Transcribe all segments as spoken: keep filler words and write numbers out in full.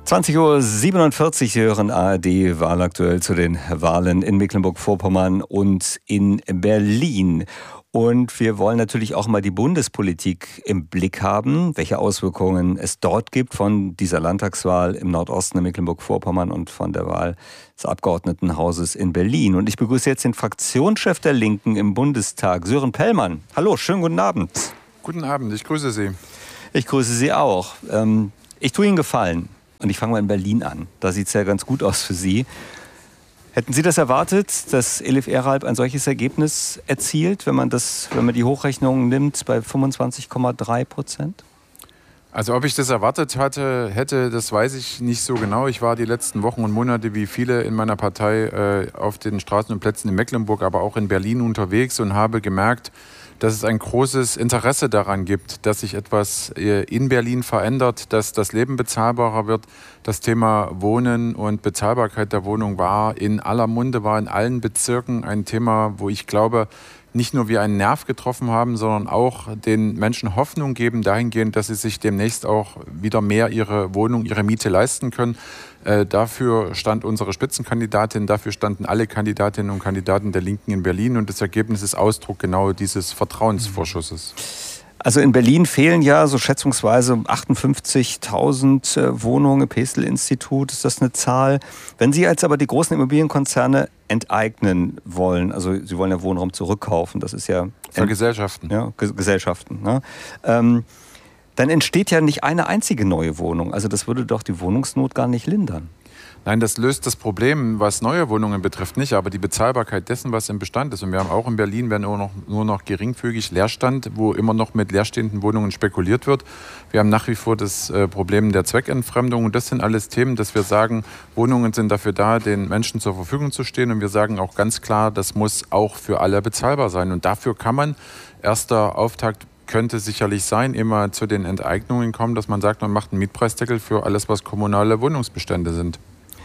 zwanzig Uhr siebenundvierzig, Sie hören A R D Wahlaktuell zu den Wahlen in Mecklenburg-Vorpommern und in Berlin. Und wir wollen natürlich auch mal die Bundespolitik im Blick haben, welche Auswirkungen es dort gibt von dieser Landtagswahl im Nordosten in Mecklenburg-Vorpommern und von der Wahl des Abgeordnetenhauses in Berlin. Und ich begrüße jetzt den Fraktionschef der Linken im Bundestag, Sören Pellmann. Hallo, schönen guten Abend. Guten Abend, ich grüße Sie. Ich grüße Sie auch. Ähm, ich tue Ihnen Gefallen und ich fange mal in Berlin an. Da sieht es ja ganz gut aus für Sie. Hätten Sie das erwartet, dass Elif Eralp ein solches Ergebnis erzielt, wenn man, das, wenn man die Hochrechnungen nimmt bei fünfundzwanzig Komma drei Prozent? Also ob ich das erwartet hatte, hätte, das weiß ich nicht so genau. Ich war die letzten Wochen und Monate wie viele in meiner Partei äh, auf den Straßen und Plätzen in Mecklenburg, aber auch in Berlin unterwegs und habe gemerkt, dass es ein großes Interesse daran gibt, dass sich etwas in Berlin verändert, dass das Leben bezahlbarer wird. Das Thema Wohnen und Bezahlbarkeit der Wohnung war in aller Munde, war in allen Bezirken ein Thema, wo ich glaube, nicht nur wir einen Nerv getroffen haben, sondern auch den Menschen Hoffnung geben dahingehend, dass sie sich demnächst auch wieder mehr ihre Wohnung, ihre Miete leisten können. Äh, dafür stand unsere Spitzenkandidatin, dafür standen alle Kandidatinnen und Kandidaten der Linken in Berlin und das Ergebnis ist Ausdruck genau dieses Vertrauensvorschusses. Also in Berlin fehlen ja so schätzungsweise achtundfünfzigtausend Wohnungen, Pestel-Institut, ist das eine Zahl. Wenn Sie jetzt aber die großen Immobilienkonzerne enteignen wollen, also Sie wollen ja Wohnraum zurückkaufen, das ist ja... Vergesellschaften. Ja, Gesellschaften. Ne? Ähm, dann entsteht ja nicht eine einzige neue Wohnung. Also das würde doch die Wohnungsnot gar nicht lindern. Nein, das löst das Problem, was neue Wohnungen betrifft, nicht, aber die Bezahlbarkeit dessen, was im Bestand ist. Und wir haben auch in Berlin wenn nur noch, nur noch geringfügig Leerstand, wo immer noch mit leerstehenden Wohnungen spekuliert wird. Wir haben nach wie vor das äh, Problem der Zweckentfremdung. Und das sind alles Themen, dass wir sagen, Wohnungen sind dafür da, den Menschen zur Verfügung zu stehen. Und wir sagen auch ganz klar, das muss auch für alle bezahlbar sein. Und dafür kann man, erster Auftakt könnte sicherlich sein, immer zu den Enteignungen kommen, dass man sagt, man macht einen Mietpreisdeckel für alles, was kommunale Wohnungsbestände sind.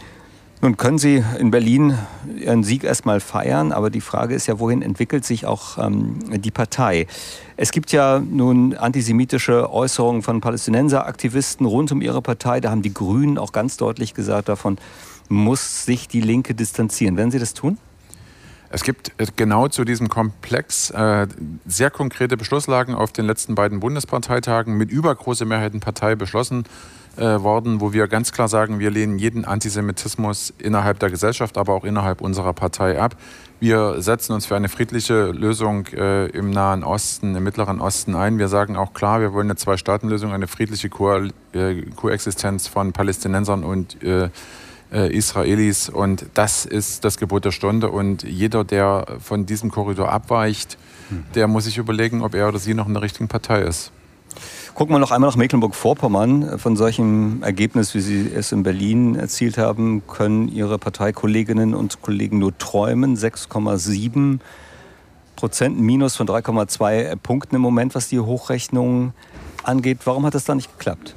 Nun können Sie in Berlin Ihren Sieg erstmal feiern, aber die Frage ist ja, wohin entwickelt sich auch ähm, die Partei? Es gibt ja nun antisemitische Äußerungen von Palästinenseraktivisten rund um Ihre Partei. Da haben die Grünen auch ganz deutlich gesagt, davon muss sich die Linke distanzieren. Werden Sie das tun? Es gibt genau zu diesem Komplex äh, sehr konkrete Beschlusslagen auf den letzten beiden Bundesparteitagen mit übergroßer Mehrheit in Partei beschlossen äh, worden, wo wir ganz klar sagen, wir lehnen jeden Antisemitismus innerhalb der Gesellschaft, aber auch innerhalb unserer Partei ab. Wir setzen uns für eine friedliche Lösung äh, im Nahen Osten, im Mittleren Osten ein. Wir sagen auch klar, wir wollen eine Zwei-Staaten-Lösung, eine friedliche Ko äh, Koexistenz von Palästinensern und äh, Israelis und das ist das Gebot der Stunde und jeder, der von diesem Korridor abweicht, der muss sich überlegen, ob er oder sie noch in der richtigen Partei ist. Gucken wir noch einmal nach Mecklenburg-Vorpommern. Von solchem Ergebnis, wie Sie es in Berlin erzielt haben, können Ihre Parteikolleginnen und Kollegen nur träumen. sechs Komma sieben Prozent, Minus von drei Komma zwei Punkten im Moment, was die Hochrechnung angeht. Warum hat das da nicht geklappt?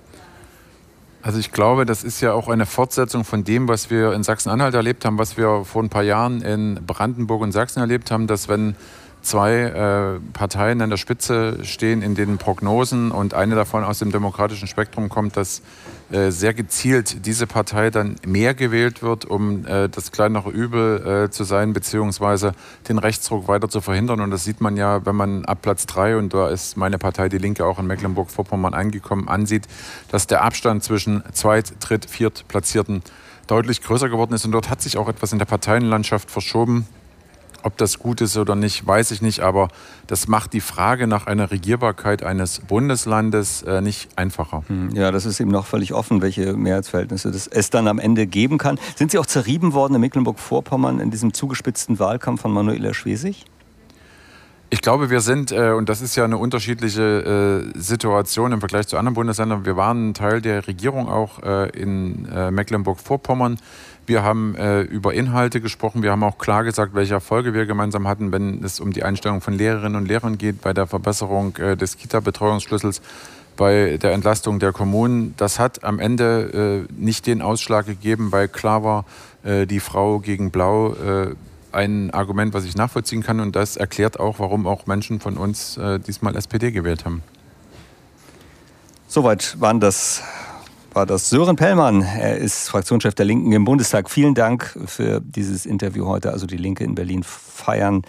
Also ich glaube, das ist ja auch eine Fortsetzung von dem, was wir in Sachsen-Anhalt erlebt haben, was wir vor ein paar Jahren in Brandenburg und Sachsen erlebt haben, dass wenn zwei äh, Parteien an der Spitze stehen in den Prognosen und eine davon aus dem demokratischen Spektrum kommt, dass äh, sehr gezielt diese Partei dann mehr gewählt wird, um äh, das kleinere Übel äh, zu sein, beziehungsweise den Rechtsruck weiter zu verhindern. Und das sieht man ja, wenn man ab Platz drei, und da ist meine Partei Die Linke auch in Mecklenburg-Vorpommern angekommen, ansieht, dass der Abstand zwischen Zweit-, Dritt-, Viertplatzierten deutlich größer geworden ist. Und dort hat sich auch etwas in der Parteienlandschaft verschoben. Ob das gut ist oder nicht, weiß ich nicht, aber das macht die Frage nach einer Regierbarkeit eines Bundeslandes äh, nicht einfacher. Ja, das ist eben noch völlig offen, welche Mehrheitsverhältnisse das es dann am Ende geben kann. Sind Sie auch zerrieben worden in Mecklenburg-Vorpommern in diesem zugespitzten Wahlkampf von Manuela Schwesig? Ich glaube, wir sind, äh, und das ist ja eine unterschiedliche äh, Situation im Vergleich zu anderen Bundesländern, wir waren Teil der Regierung auch äh, in äh, Mecklenburg-Vorpommern. Wir haben äh, über Inhalte gesprochen. Wir haben auch klar gesagt, welche Erfolge wir gemeinsam hatten, wenn es um die Einstellung von Lehrerinnen und Lehrern geht, bei der Verbesserung äh, des Kita-Betreuungsschlüssels, bei der Entlastung der Kommunen. Das hat am Ende äh, nicht den Ausschlag gegeben, weil klar war, äh, die Frau gegen Blau, äh, ein Argument, was ich nachvollziehen kann. Und das erklärt auch, warum auch Menschen von uns äh, diesmal S P D gewählt haben. Soweit waren das war das Sören Pellmann. Er ist Fraktionschef der Linken im Bundestag. Vielen Dank für dieses Interview heute. Also die Linke in Berlin feiern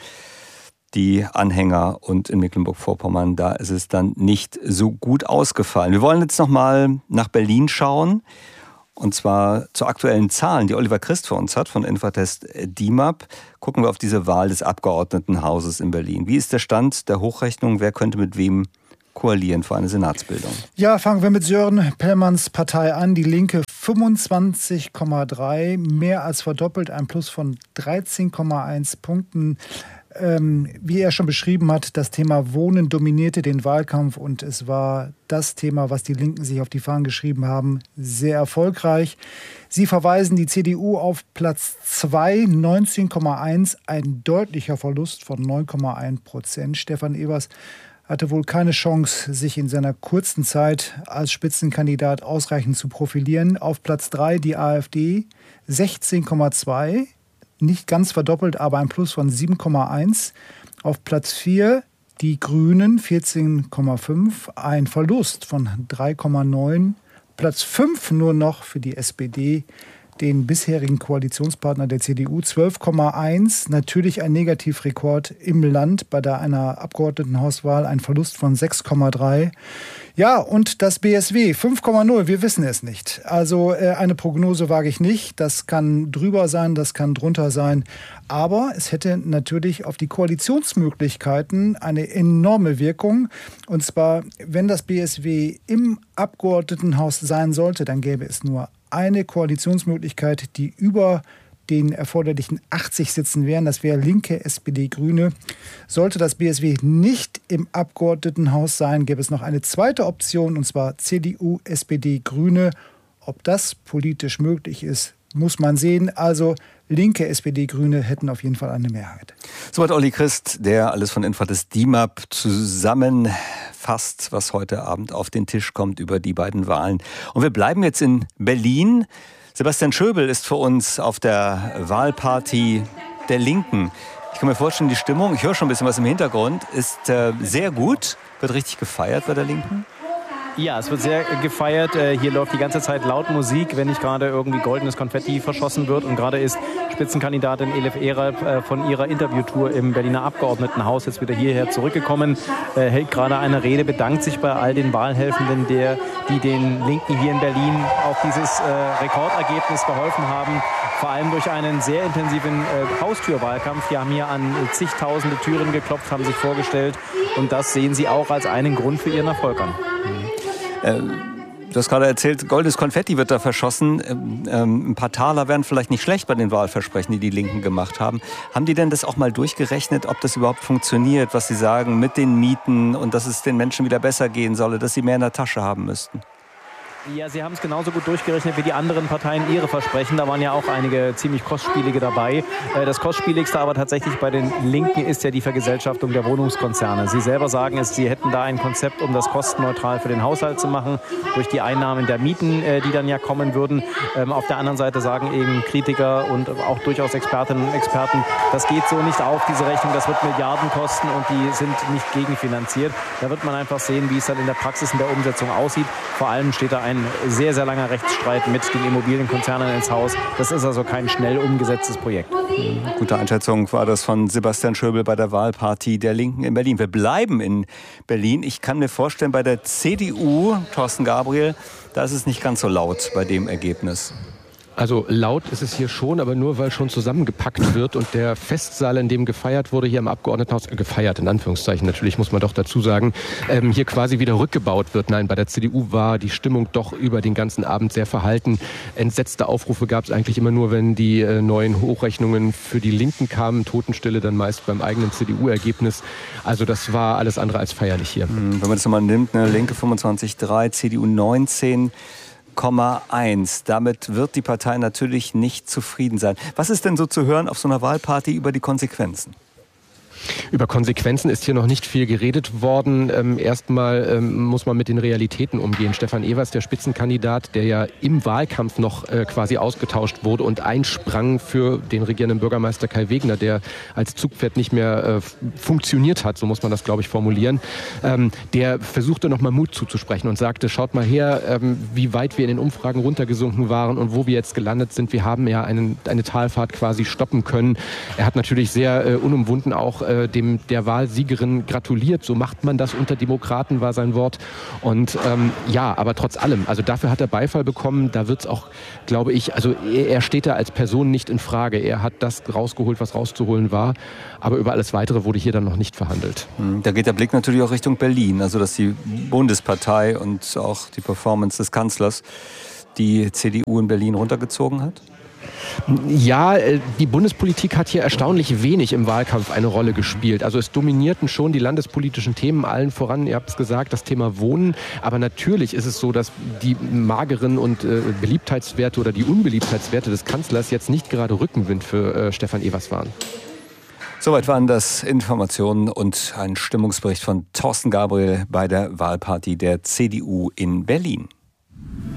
die Anhänger und in Mecklenburg-Vorpommern, da ist es dann nicht so gut ausgefallen. Wir wollen jetzt nochmal nach Berlin schauen. Und zwar zu aktuellen Zahlen, die Oliver Christ für uns hat von Infratest D I M A P. Gucken wir auf diese Wahl des Abgeordnetenhauses in Berlin. Wie ist der Stand der Hochrechnung? Wer könnte mit wem koalieren für eine Senatsbildung? Ja, fangen wir mit Sören Pellmanns Partei an. Die Linke fünfundzwanzig Komma drei, mehr als verdoppelt, ein Plus von dreizehn Komma eins Punkten. Ähm, wie er schon beschrieben hat, das Thema Wohnen dominierte den Wahlkampf und es war das Thema, was die Linken sich auf die Fahnen geschrieben haben, sehr erfolgreich. Sie verweisen die C D U auf Platz zwei, neunzehn Komma eins, ein deutlicher Verlust von neun Komma eins Prozent. Stefan Evers hatte wohl keine Chance, sich in seiner kurzen Zeit als Spitzenkandidat ausreichend zu profilieren. Auf Platz drei die AfD, sechzehn Komma zwei. Nicht ganz verdoppelt, aber ein Plus von sieben Komma eins. Auf Platz vier die Grünen, vierzehn Komma fünf, ein Verlust von drei Komma neun. Platz fünf nur noch für die S P D, den bisherigen Koalitionspartner der C D U, zwölf Komma eins. Natürlich ein Negativrekord im Land bei der einer Abgeordnetenhauswahl, ein Verlust von sechs Komma drei. Ja, und das B S W, fünf Komma null, wir wissen es nicht. Also äh, eine Prognose wage ich nicht. Das kann drüber sein, das kann drunter sein. Aber es hätte natürlich auf die Koalitionsmöglichkeiten eine enorme Wirkung. Und zwar, wenn das B S W im Abgeordnetenhaus sein sollte, dann gäbe es nur eine Koalitionsmöglichkeit, die über den erforderlichen achtzig Sitzen wären. Das wäre Linke, S P D, Grüne. Sollte das B S W nicht im Abgeordnetenhaus sein, gäbe es noch eine zweite Option, und zwar C D U, S P D, Grüne. Ob das politisch möglich ist, muss man sehen. Also Linke, S P D, Grüne hätten auf jeden Fall eine Mehrheit. Soweit Olli Christ, der alles von Infratest D I M A P zusammenfasst, was heute Abend auf den Tisch kommt über die beiden Wahlen. Und wir bleiben jetzt in Berlin. Sebastian Schöbel ist für uns auf der Wahlparty der Linken. Ich kann mir vorstellen, die Stimmung, ich höre schon ein bisschen was im Hintergrund, ist äh, sehr gut, wird richtig gefeiert bei der Linken. Ja, es wird sehr gefeiert. Hier läuft die ganze Zeit laut Musik, wenn nicht gerade irgendwie goldenes Konfetti verschossen wird. Und gerade ist Spitzenkandidatin Elif Eralp von ihrer Interviewtour im Berliner Abgeordnetenhaus jetzt wieder hierher zurückgekommen, hält gerade eine Rede, bedankt sich bei all den Wahlhelfenden, der, die den Linken hier in Berlin auf dieses Rekordergebnis geholfen haben. Vor allem durch einen sehr intensiven Haustürwahlkampf. Die haben hier an zigtausende Türen geklopft, haben sich vorgestellt. Und das sehen sie auch als einen Grund für ihren Erfolg an. Du hast gerade erzählt, goldenes Konfetti wird da verschossen. Ähm, ein paar Taler wären vielleicht nicht schlecht bei den Wahlversprechen, die die Linken gemacht haben. Haben die denn das auch mal durchgerechnet, ob das überhaupt funktioniert, was sie sagen mit den Mieten und dass es den Menschen wieder besser gehen solle, dass sie mehr in der Tasche haben müssten? Ja, sie haben es genauso gut durchgerechnet wie die anderen Parteien ihre Versprechen. Da waren ja auch einige ziemlich kostspielige dabei. Das kostspieligste aber tatsächlich bei den Linken ist ja die Vergesellschaftung der Wohnungskonzerne. Sie selber sagen es, sie hätten da ein Konzept, um das kostenneutral für den Haushalt zu machen, durch die Einnahmen der Mieten, die dann ja kommen würden. Auf der anderen Seite sagen eben Kritiker und auch durchaus Expertinnen und Experten, das geht so nicht auf, diese Rechnung, das wird Milliarden kosten und die sind nicht gegenfinanziert. Da wird man einfach sehen, wie es dann in der Praxis in der Umsetzung aussieht. Vor allem steht da ein Ein sehr, sehr langer Rechtsstreit mit den Immobilienkonzernen ins Haus. Das ist also kein schnell umgesetztes Projekt. Gute Einschätzung war das von Sebastian Schöbel bei der Wahlparty der Linken in Berlin. Wir bleiben in Berlin. Ich kann mir vorstellen, bei der C D U, Thorsten Gabriel, da ist es nicht ganz so laut bei dem Ergebnis. Also laut ist es hier schon, aber nur weil schon zusammengepackt wird und der Festsaal, in dem gefeiert wurde, hier im Abgeordnetenhaus, äh, gefeiert in Anführungszeichen natürlich, muss man doch dazu sagen, ähm, hier quasi wieder rückgebaut wird. Nein, bei der C D U war die Stimmung doch über den ganzen Abend sehr verhalten. Entsetzte Aufrufe gab es eigentlich immer nur, wenn die äh, neuen Hochrechnungen für die Linken kamen. Totenstille dann meist beim eigenen C D U-Ergebnis. Also das war alles andere als feierlich hier. Wenn man das nochmal nimmt, ne, Linke fünfundzwanzig Komma drei, C D U neunzehn Komma eins. Damit wird die Partei natürlich nicht zufrieden sein. Was ist denn so zu hören auf so einer Wahlparty über die Konsequenzen? Über Konsequenzen ist hier noch nicht viel geredet worden. Ähm, erstmal ähm, muss man mit den Realitäten umgehen. Stefan Evers, der Spitzenkandidat, der ja im Wahlkampf noch äh, quasi ausgetauscht wurde und einsprang für den regierenden Bürgermeister Kai Wegner, der als Zugpferd nicht mehr äh, funktioniert hat, so muss man das, glaube ich, formulieren. Ähm, der versuchte nochmal Mut zuzusprechen und sagte, schaut mal her, ähm, wie weit wir in den Umfragen runtergesunken waren und wo wir jetzt gelandet sind. Wir haben ja einen, eine Talfahrt quasi stoppen können. Er hat natürlich sehr äh, unumwunden auch äh, dem der Wahlsiegerin gratuliert. So macht man das unter Demokraten, war sein Wort. Und ähm, ja, aber trotz allem, also dafür hat er Beifall bekommen. Da wird es auch, glaube ich, also er, er steht da als Person nicht in Frage. Er hat das rausgeholt, was rauszuholen war. Aber über alles Weitere wurde hier dann noch nicht verhandelt. Da geht der Blick natürlich auch Richtung Berlin. Also dass die Bundespartei und auch die Performance des Kanzlers die C D U in Berlin runtergezogen hat? Ja, die Bundespolitik hat hier erstaunlich wenig im Wahlkampf eine Rolle gespielt. Also es dominierten schon die landespolitischen Themen, allen voran, ihr habt es gesagt, das Thema Wohnen. Aber natürlich ist es so, dass die mageren und äh, Beliebtheitswerte oder die Unbeliebtheitswerte des Kanzlers jetzt nicht gerade Rückenwind für äh, Stefan Evers waren. Soweit waren das Informationen und ein Stimmungsbericht von Thorsten Gabriel bei der Wahlparty der C D U in Berlin.